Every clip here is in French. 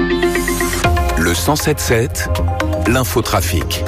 Le 107.7, l'infotrafic.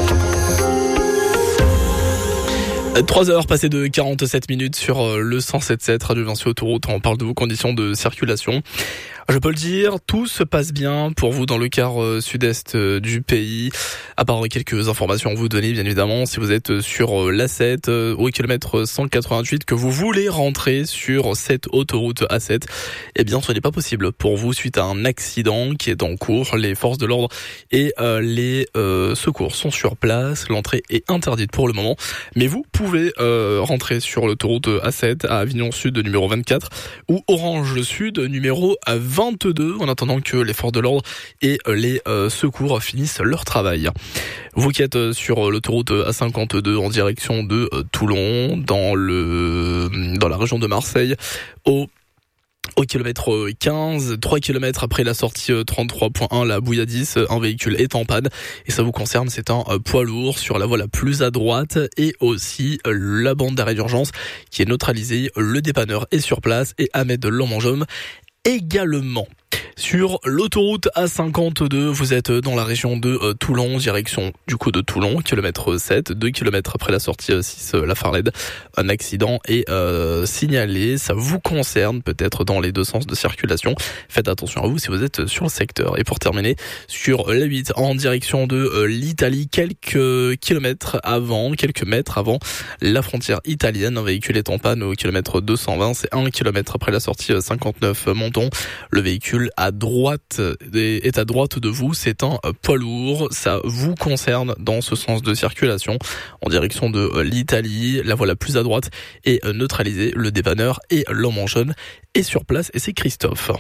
3h passées de 47 minutes sur le 107.7 Radio Vinci Autoroute. On parle de vos conditions de circulation. Je peux le dire, tout se passe bien pour vous dans le quart sud-est du pays. À part quelques informations à vous donner, bien évidemment, si vous êtes sur l'A7 au kilomètre 188, que vous voulez rentrer sur cette autoroute A7, eh bien, ce n'est pas possible pour vous suite à un accident qui est en cours. Les forces de l'ordre et les secours sont sur place. L'entrée est interdite pour le moment, mais vous pouvez rentrer sur l'autoroute A7 à Avignon Sud numéro 24 ou Orange Sud numéro 22 en attendant que les forces de l'ordre et les secours finissent leur travail. Vous qui êtes sur l'autoroute A52 en direction de Toulon, dans la région de Marseille, au kilomètre 15, 3 km après la sortie 33.1, la Bouilladis, un véhicule est en panne et ça vous concerne, c'est un poids lourd sur la voie la plus à droite et aussi la bande d'arrêt d'urgence qui est neutralisée, le dépanneur est sur place et Ahmed Lomanjom également. Sur l'autoroute A52, vous êtes dans la région de Toulon, direction du coup de Toulon, kilomètre 7, 2 km après la sortie 6 La Farlède. Un accident est signalé, ça vous concerne peut-être dans les deux sens de circulation. Faites attention à vous si vous êtes sur le secteur. Et pour terminer, sur la 8 en direction de l'Italie, quelques mètres avant la frontière italienne, un véhicule est en panne au kilomètre 220, c'est 1 km après la sortie 59 Menton. Le véhicule est à droite de vous, c'est un poids lourd, ça vous concerne dans ce sens de circulation en direction de l'Italie, la voie la plus à droite est neutralisée, le dépanneur et l'homme en jaune est sur place et c'est Christophe.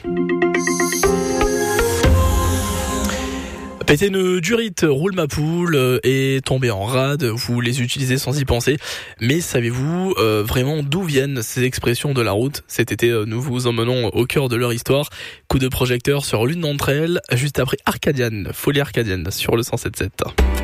Péter une durite, roule ma poule et tomber en rade, vous les utilisez sans y penser. Mais savez-vous vraiment d'où viennent ces expressions de la route ? Cet été, nous vous emmenons au cœur de leur histoire. Coup de projecteur sur l'une d'entre elles, juste après Arcadian, Folie Arcadienne sur le 107.7.